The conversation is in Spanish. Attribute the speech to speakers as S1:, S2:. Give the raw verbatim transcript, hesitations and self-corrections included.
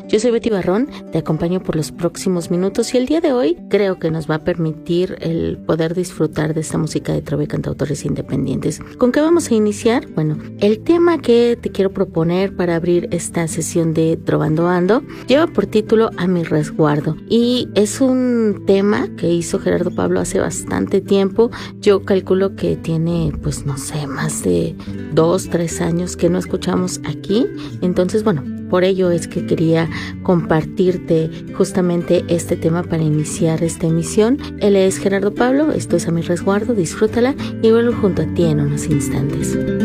S1: Yo soy Betty Barrón, te acompaño por los próximos minutos y el día de hoy creo que nos va a permitir el poder disfrutar de esta música de trova y cantautores independientes. ¿Con qué vamos a iniciar? Bueno, el tema que te quiero proponer para abrir esta sesión de Trovando Ando lleva por título A mi resguardo y es un tema que hizo Gerardo Pablo hace bastante tiempo. Yo calculo que tiene, pues no sé, más de dos, tres años que no escuchamos aquí. Entonces, bueno, por ello es que quería compartirte justamente este tema para iniciar esta emisión. Él es Gerardo Pablo, esto es A mi resguardo, disfrútala y vuelvo junto a ti en unos instantes.